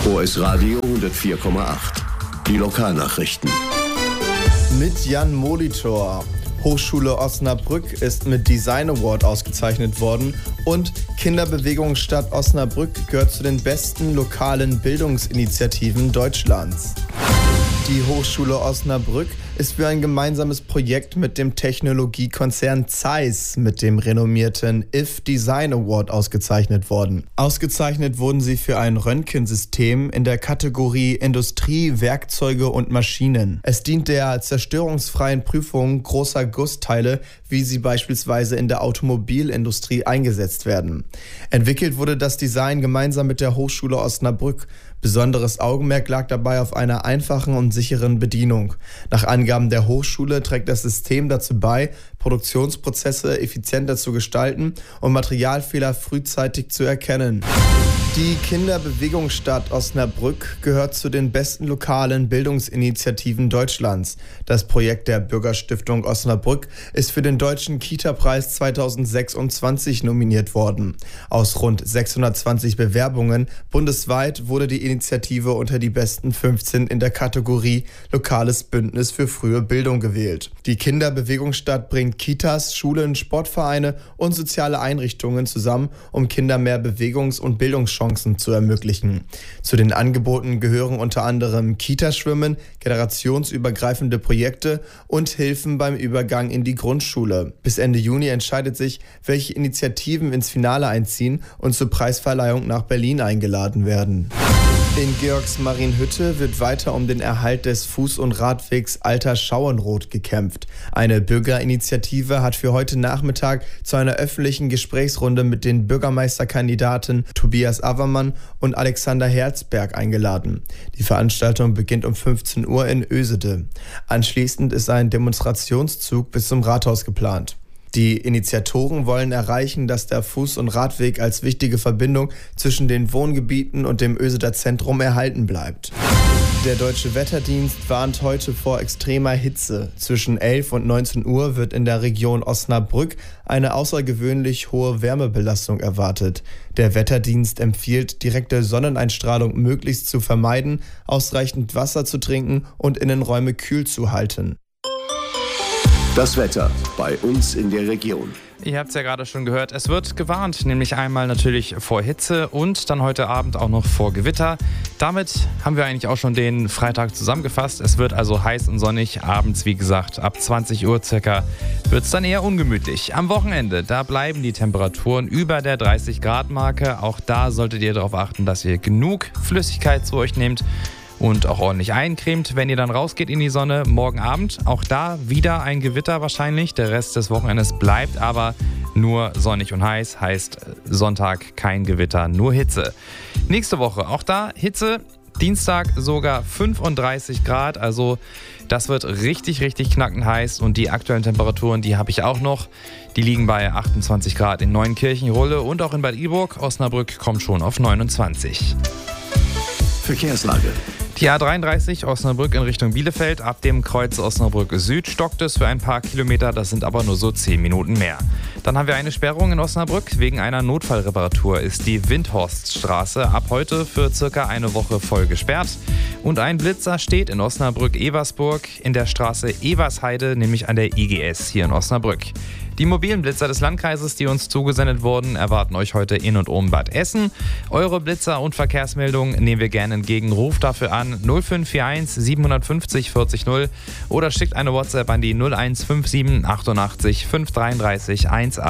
OS Radio 104,8. Die Lokalnachrichten. Mit Jan Molitor. Hochschule Osnabrück ist mit Design Award ausgezeichnet worden und Kinderbewegungsstadt Osnabrück gehört zu den besten lokalen Bildungsinitiativen Deutschlands. Die Hochschule Osnabrück ist für ein gemeinsames Projekt mit dem Technologiekonzern Zeiss mit dem renommierten IF Design Award ausgezeichnet worden. Ausgezeichnet wurden sie für ein Röntgensystem in der Kategorie Industrie, Werkzeuge und Maschinen. Es dient der zerstörungsfreien Prüfung großer Gussteile, wie sie beispielsweise in der Automobilindustrie eingesetzt werden. Entwickelt wurde das Design gemeinsam mit der Hochschule Osnabrück. Besonderes Augenmerk lag dabei auf einer einfachen und sicheren Bedienung. Nach Angaben der Hochschule trägt das System dazu bei, Produktionsprozesse effizienter zu gestalten und Materialfehler frühzeitig zu erkennen. Die Kinderbewegungsstadt Osnabrück gehört zu den besten lokalen Bildungsinitiativen Deutschlands. Das Projekt der Bürgerstiftung Osnabrück ist für den Deutschen Kita-Preis 2026 nominiert worden. Aus rund 620 Bewerbungen bundesweit wurde die Initiative unter die besten 15 in der Kategorie Lokales Bündnis für frühe Bildung gewählt. Die Kinderbewegungsstadt bringt Kitas, Schulen, Sportvereine und soziale Einrichtungen zusammen, um Kindern mehr Bewegungs- und Bildungschancen zu ermöglichen. Zu den Angeboten gehören unter anderem Kitaschwimmen, generationsübergreifende Projekte und Hilfen beim Übergang in die Grundschule. Bis Ende Juni entscheidet sich, welche Initiativen ins Finale einziehen und zur Preisverleihung nach Berlin eingeladen werden. In Georgsmarienhütte wird weiter um den Erhalt des Fuß- und Radwegs Alter Schauenroth gekämpft. Eine Bürgerinitiative hat für heute Nachmittag zu einer öffentlichen Gesprächsrunde mit den Bürgermeisterkandidaten Tobias Avermann und Alexander Herzberg eingeladen. Die Veranstaltung beginnt um 15 Uhr in Oesede. Anschließend ist ein Demonstrationszug bis zum Rathaus geplant. Die Initiatoren wollen erreichen, dass der Fuß- und Radweg als wichtige Verbindung zwischen den Wohngebieten und dem Oeseder Zentrum erhalten bleibt. Der Deutsche Wetterdienst warnt heute vor extremer Hitze. Zwischen 11 und 19 Uhr wird in der Region Osnabrück eine außergewöhnlich hohe Wärmebelastung erwartet. Der Wetterdienst empfiehlt, direkte Sonneneinstrahlung möglichst zu vermeiden, ausreichend Wasser zu trinken und Innenräume kühl zu halten. Das Wetter bei uns in der Region. Ihr habt es ja gerade schon gehört, es wird gewarnt, nämlich einmal natürlich vor Hitze und dann heute Abend auch noch vor Gewitter. Damit haben wir eigentlich auch schon den Freitag zusammengefasst. Es wird also heiß und sonnig, abends wie gesagt ab 20 Uhr circa wird es dann eher ungemütlich. Am Wochenende, da bleiben die Temperaturen über der 30-Grad-Marke. Auch da solltet ihr darauf achten, dass ihr genug Flüssigkeit zu euch nehmt und auch ordentlich eincremt, wenn ihr dann rausgeht in die Sonne. Morgen Abend, auch da wieder ein Gewitter wahrscheinlich. Der Rest des Wochenendes bleibt aber nur sonnig und heiß. Heißt Sonntag kein Gewitter, nur Hitze. Nächste Woche, auch da Hitze. Dienstag sogar 35 Grad. Also das wird richtig, richtig knackend heiß. Und die aktuellen Temperaturen, die habe ich auch noch. Die liegen bei 28 Grad in Neunkirchen, Rulle und auch in Bad Iburg. Osnabrück kommt schon auf 29. Verkehrslage. Die A33 Osnabrück in Richtung Bielefeld. Ab dem Kreuz Osnabrück Süd stockt es für ein paar Kilometer. Das sind aber nur so 10 Minuten mehr. Dann haben wir eine Sperrung in Osnabrück. Wegen einer Notfallreparatur ist die Windhorststraße ab heute für circa eine Woche voll gesperrt. Und ein Blitzer steht in Osnabrück-Eversburg in der Straße Eversheide, nämlich an der IGS hier in Osnabrück. Die mobilen Blitzer des Landkreises, die uns zugesendet wurden, erwarten euch heute in und um Bad Essen. Eure Blitzer und Verkehrsmeldungen nehmen wir gerne entgegen. Ruft dafür an 0541 750 40 0 oder schickt eine WhatsApp an die 0157 88 533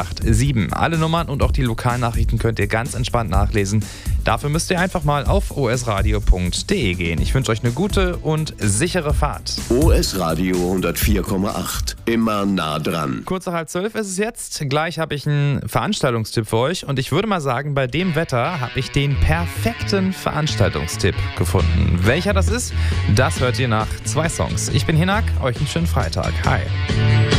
187. Alle Nummern und auch die Lokalnachrichten könnt ihr ganz entspannt nachlesen. Dafür müsst ihr einfach mal auf osradio.de gehen. Ich wünsche euch eine gute und sichere Fahrt. OS Radio 104,8. Immer nah dran. Kurz nach 11:30 ist es jetzt. Gleich habe ich einen Veranstaltungstipp für euch. Und ich würde mal sagen, bei dem Wetter habe ich den perfekten Veranstaltungstipp gefunden. Welcher das ist, das hört ihr nach 2 Songs. Ich bin Hinak, euch einen schönen Freitag. Hi.